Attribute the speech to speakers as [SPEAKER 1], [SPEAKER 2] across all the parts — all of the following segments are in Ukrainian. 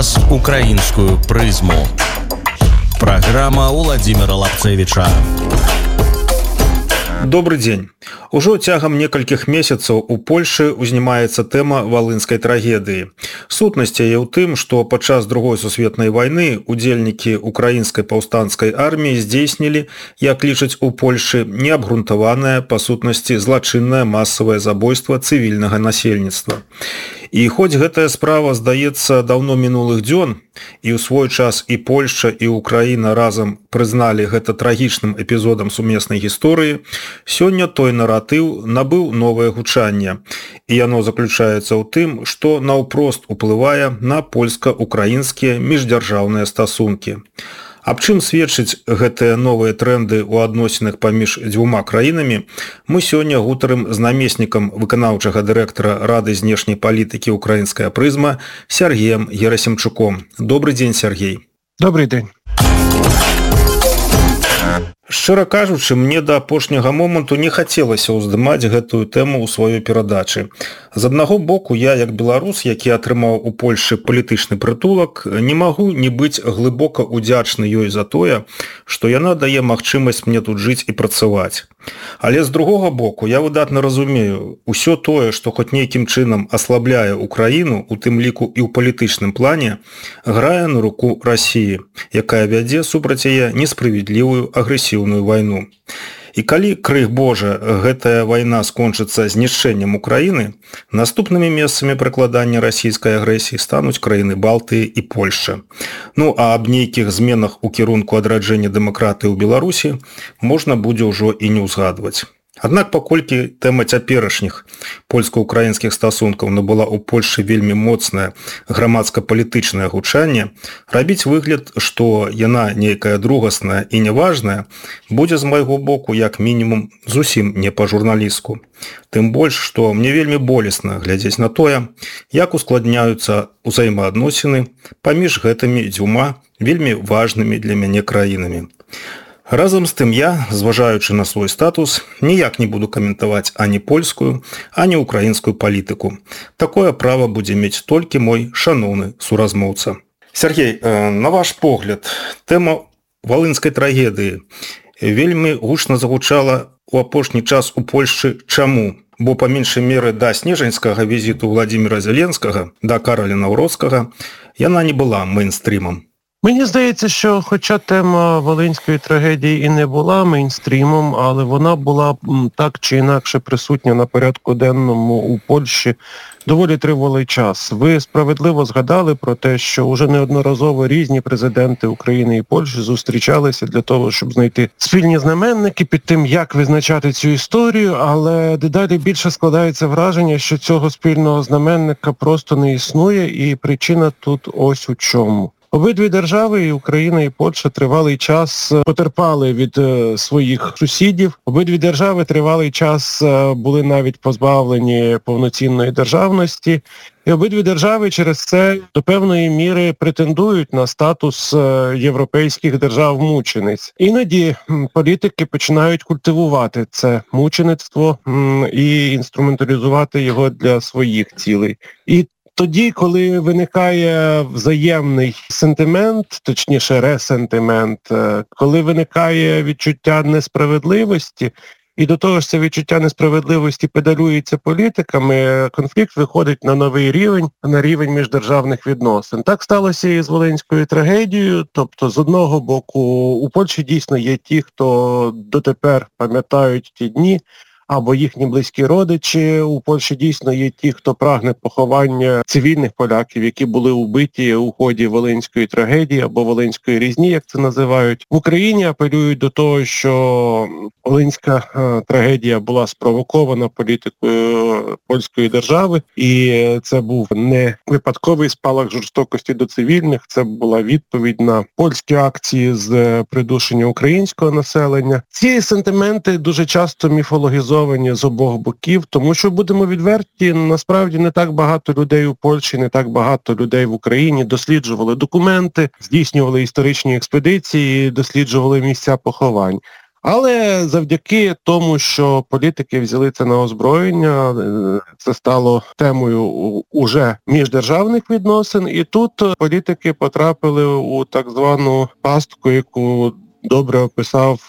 [SPEAKER 1] Украинскую призму. Программа Владимира Лапцевича.
[SPEAKER 2] Добрый дзень. Ужо цягам некалькіх месяцаў у Польшы узнімаецца тэма валынскай трагедыі. Сутнасць яе ў тым, што падчас Другой сусветнай вайны удзельнікі украінскай паўстанцкай арміі здзейснілі, як лічаць у Польшы, неабгрунтаванае па сутнасці злачыннае масавае забойства цывільнага насельніцтва. І хоць гэтая справа, здаецца, даўно мінулых дзён, і ў свой час і Польшча, і Украіна разам прызналі гэта трагічным эпізодам сумеснай гісторыі, сёння той наратыў набыў новае гучанне, і яно заключаецца ў тым, што наўпрост уплывае на польска-украінскія міждзяржаўныя стасункі. Аб чым сведчаць гэтыя новыя трэнды ў адносінах паміж дзвюма краінамі, мы сёння гутарым з намеснікам выканаўчага дырэктара Рады знешняй палітыкі «Украінская прызма» Сергеем Герасимчуком. Добрый дзень, Сергей.
[SPEAKER 3] Добрый дзень.
[SPEAKER 2] Шчыра кажучы, мне да апошняга моманту не хацелася ўздымаць гэтую тэму ў сваёй перадачы. З аднаго боку, я, як беларус, які атрымаў у Польшы палітычны прытулак, не магу не быць глыбока удзячны ёй за тое, што яна дае магчымасць мне тут жыць і працаваць. Але з другога боку, я выдатна разумею, усё тое, што хоць нейкім чынам аслабляе Украіну, у тым ліку і ў палітычным плане, грае на руку Расіі, якая вядзе супраць яе несправядлівую агрэсіўную вайну. І калі, крых Божа, гэтая вайна скончыцца знішчэннем Украіны, наступнымі месцамі прыкладання расійскай агрэсіі стануць краіны Балтыі і Польшча. Ну, а аб нейкіх зменах у кірунку адраджэння дэмакратыі ў Беларусі можна будзе ўжо і не ўзгадваць. Аднак, паколькі тэма цяперашніх польска-украінскіх стасункаў набыла ў Польшы вельмі моцнае грамадска-палітычнае гучанне, рабіць выгляд, што яна нейкая другасная і неважная, будзе з майго боку як мінімум зусім не па-журналістку. Тым больш, што мне вельмі болесна глядзець на тое, як ускладняюцца ўзаемаадносіны паміж гэтымі дзвюма вельмі важнымі для мяне краінамі. Разам з тым я, зважаючы на свой статус, ніяк не буду каментаваць ані польскую, ані украінскую палітыку. Такое права будзе мець толькі мой шаноўны суразмоўца. Сергей, на ваш погляд, тэма валынскай трагедыі вельмі гучна загучала у апошні час у Польшчы. Чаму? Бо па меншай меры да снежаньскага візіту Владзіміра Зеленскага, да Караля Навроцкага, яна не была мейнстрімом.
[SPEAKER 3] Мені здається, що хоча тема Волинської трагедії і не була мейнстрімом, але вона була так чи інакше присутня на порядку денному у Польщі доволі тривалий час. Ви справедливо згадали про те, що уже неодноразово різні президенти України і Польщі зустрічалися для того, щоб знайти спільні знаменники під тим, як визначати цю історію, але дедалі більше складається враження, що цього спільного знаменника просто не існує, і причина тут ось у чому. Обидві держави, і Україна, і Польща, тривалий час потерпали від своїх сусідів. Обидві держави тривалий час були навіть позбавлені повноцінної державності. І обидві держави через це до певної міри претендують на статус європейських держав-мучениць. Іноді політики починають культивувати це мучеництво і інструменталізувати його для своїх цілей. І тоді, коли виникає взаємний сентимент, точніше ресентимент, коли виникає відчуття несправедливості, і до того ж це відчуття несправедливості педалюється політиками, конфлікт виходить на новий рівень, на рівень міждержавних відносин. Так сталося і з Волинською трагедією, тобто з одного боку у Польщі дійсно є ті, хто дотепер пам'ятають ті дні, або їхні близькі родичі. У Польщі дійсно є ті, хто прагне поховання цивільних поляків, які були вбиті у ході Волинської трагедії або Волинської різні, як це називають. В Україні апелюють до того, що Волинська трагедія була спровокована політикою польської держави, і це був не випадковий спалах жорстокості до цивільних, це була відповідь на польські акції з придушення українського населення. Ці сентименти дуже часто міфологізовані з обох боків, тому що, будемо відверті, насправді не так багато людей у Польщі, не так багато людей в Україні досліджували документи, здійснювали історичні експедиції, досліджували місця поховань. Але завдяки тому, що політики взяли це на озброєння, це стало темою уже міждержавних відносин, і тут політики потрапили у так звану пастку, яку добре описав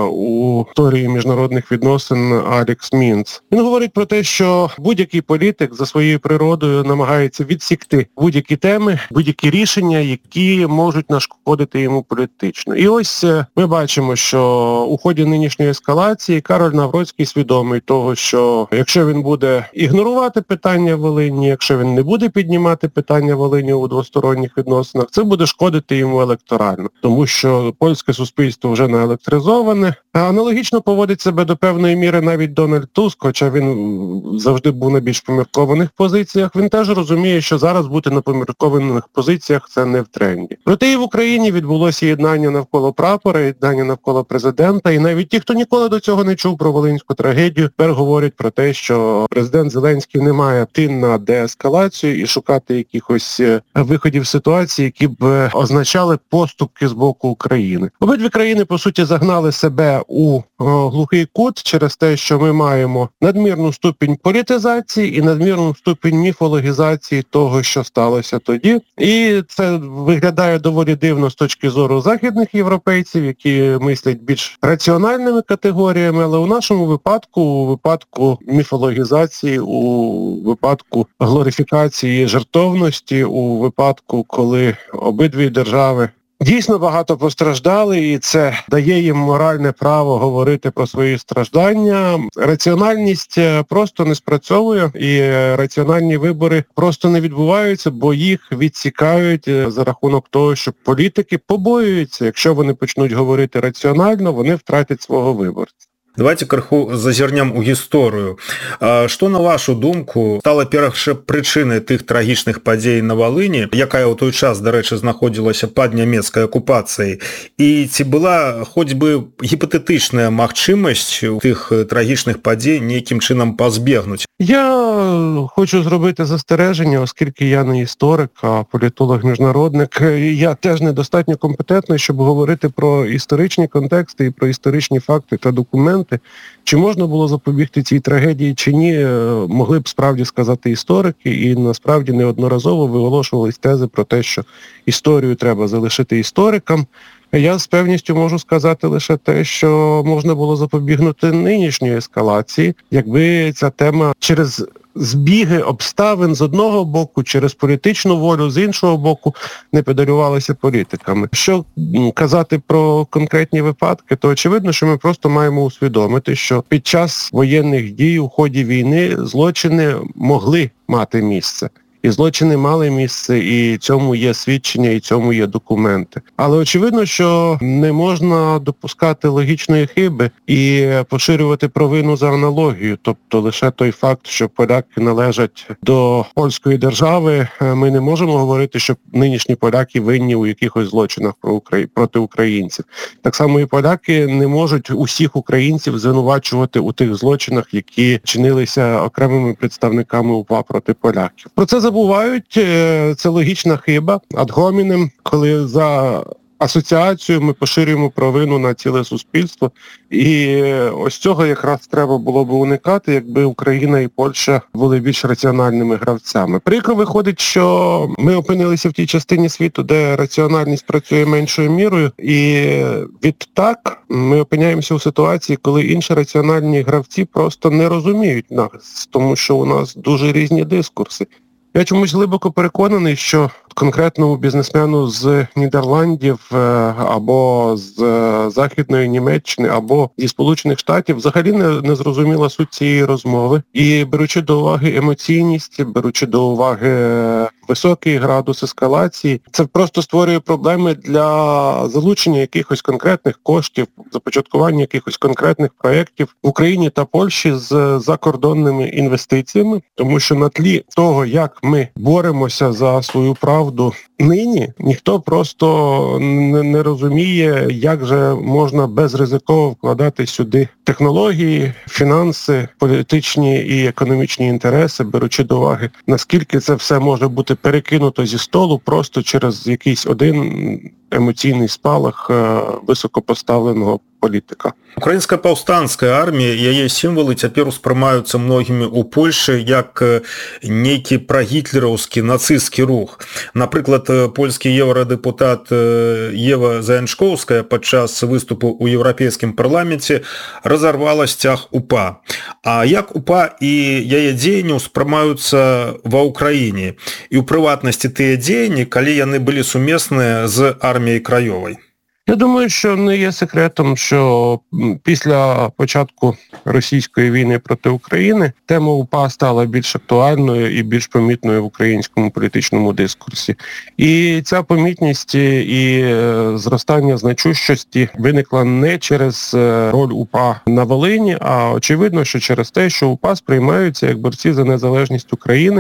[SPEAKER 3] у історії міжнародних відносин Алекс Мінц. Він говорить про те, що будь-який політик за своєю природою намагається відсікти будь-які теми, будь-які рішення, які можуть нашкодити йому політично. І ось ми бачимо, що у ході нинішньої ескалації Кароль Навроцький свідомий того, що якщо він буде ігнорувати питання Волині, якщо він не буде піднімати питання Волині у двосторонніх відносинах, це буде шкодити йому електорально, тому що польське суспільство вже наелектризоване. Аналогічно поводить себе до певної міри навіть Дональд Туск, хоча він завжди був на більш поміркованих позиціях. Він теж розуміє, що зараз бути на поміркованих позиціях – це не в тренді. Проте і в Україні відбулося єднання навколо прапора, єднання навколо президента, і навіть ті, хто ніколи до цього не чув про волинську трагедію, тепер говорять про те, що президент Зеленський не має йти на деескалацію і шукати якихось виходів ситуації, які б означали поступки з боку України. Обидві країни, по суті, загнали себе у глухий кут через те, що ми маємо надмірну ступінь політизації і надмірну ступінь міфологізації того, що сталося тоді. І це виглядає доволі дивно з точки зору західних європейців, які мислять більш раціональними категоріями, але у нашому випадку, у випадку міфологізації, у випадку глорифікації жертовності, у випадку, коли обидві держави дійсно багато постраждали, і це дає їм моральне право говорити про свої страждання. Раціональність просто не спрацьовує, і раціональні вибори просто не відбуваються, бо їх відсікають за рахунок того, що політики побоюються. Якщо вони почнуть говорити раціонально, вони втратять свого виборця.
[SPEAKER 2] Давайте крыху зазірнем у гісторыю. Што, на вашу думку, стала першапрычынай тых трагічных падзей на Валыні, якая ў той час, дарэчы, знаходзілася пад нямецкай акупацыяй, і ці была хоць бы гіпатэтычная магчымасць тых трагічных падзей нейкім чынам пазбегнуць?
[SPEAKER 3] Я хочу зробити застереження, оскільки я не історик, а політолог-міжнародник. Я теж недостатньо компетентний, щоб говорити про історичні контексти і про історичні факти та документи. Чи можна було запобігти цій трагедії, чи ні, могли б справді сказати історики, і насправді неодноразово виголошувались тези про те, що історію треба залишити історикам. Я з певністю можу сказати лише те, що можна було запобігнути нинішньої ескалації, якби ця тема через збіги обставин з одного боку, через політичну волю з іншого боку не педалювалися політиками. Що казати про конкретні випадки, то очевидно, що ми просто маємо усвідомити, що під час воєнних дій у ході війни злочини могли мати місце. І злочини мали місце, і цьому є свідчення, і цьому є документи. Але очевидно, що не можна допускати логічної хиби і поширювати провину за аналогію. Тобто лише той факт, що поляки належать до польської держави, ми не можемо говорити, що нинішні поляки винні у якихось злочинах проти українців. Так само і поляки не можуть усіх українців звинувачувати у тих злочинах, які чинилися окремими представниками УПА проти поляків. Про це забувають, це логічна хиба ad hominem, коли за асоціацію ми поширюємо провину на ціле суспільство. І ось цього якраз треба було б уникати, якби Україна і Польща були більш раціональними гравцями. Прикро виходить, що ми опинилися в тій частині світу, де раціональність працює меншою мірою, і відтак ми опиняємося у ситуації, коли інші раціональні гравці просто не розуміють нас, тому що у нас дуже різні дискурси. Я чомусь глибоко переконаний, що конкретному бізнесмену з Нідерландів або з Західної Німеччини, або зі Сполучених Штатів взагалі не зрозуміла суть цієї розмови. І беручи до уваги емоційність, беручи до уваги високий градус ескалації, це просто створює проблеми для залучення якихось конкретних коштів, започаткування якихось конкретних проєктів в Україні та Польщі з закордонними інвестиціями, тому що на тлі того, як ми боремося за свою правду нині, ніхто просто не розуміє, як же можна безризиково вкладати сюди технології, фінанси, політичні і економічні інтереси, беручи до уваги, наскільки це все може бути перекинуто зі столу просто через якийсь один емоційний спалах високопоставленого політика.
[SPEAKER 2] Украінская паўстанцкая армія, яе сімвалы цяпер успрымаюцца многімі ў Польшы як нейкі прагітлераўскі нацысцкі рух. Напрыклад, польскі еўрадэпутат Ева Заянчкоўская падчас выступу ў еўрапейскім парламенце разарвала сцяг УПА. А як УПА і яе дзеянні успрымаюцца ва ўкраіне? І ў прыватнасці тыя дзеянні, калі яны былі сумесныя з арміяй краёвай?
[SPEAKER 3] Я думаю, що не є секретом, що після початку російської війни проти України тема УПА стала більш актуальною і більш помітною в українському політичному дискурсі. І ця помітність і зростання значущості виникла не через роль УПА на Волині, а очевидно, що через те, що УПА сприймаються як борці за незалежність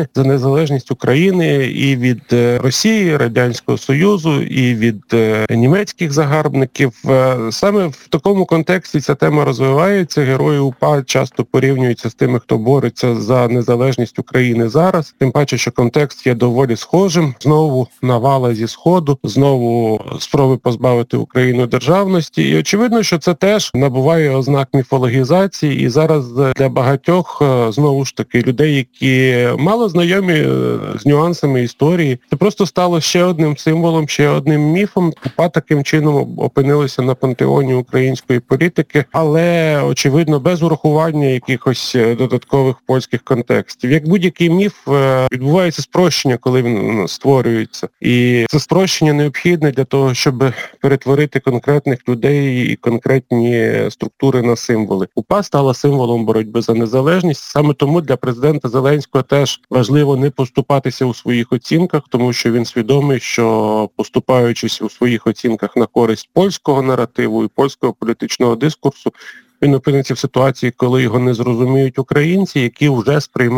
[SPEAKER 3] України і від Росії, Радянського Союзу, і від німецьких загарбників. Саме в такому контексті ця тема розвивається. Герої УПА часто порівнюються з тими, хто бореться за незалежність України зараз. Тим паче, що контекст є доволі схожим. Знову навала зі Сходу, знову спроби позбавити Україну державності. І очевидно, що це теж набуває ознак міфологізації. І зараз для багатьох, знову ж таки, людей, які мало знайомі з нюансами історії, це просто стало ще одним символом, ще одним міфом. УПА таким чином опинилися на пантеоні української політики, але, очевидно, без урахування якихось додаткових польських контекстів. Як будь-який міф, відбувається спрощення, коли він створюється. І це спрощення необхідне для того, щоб перетворити конкретних людей і конкретні структури на символи. УПА стала символом боротьби за незалежність. Саме тому для президента Зеленського теж важливо не поступатися у своїх оцінках, тому що він свідомий, що поступаючись у своїх оцінках на користь польського наративу і польського політичного дискурсу, він опиниться в ситуації, коли його не зрозуміють українці, які вже сприймають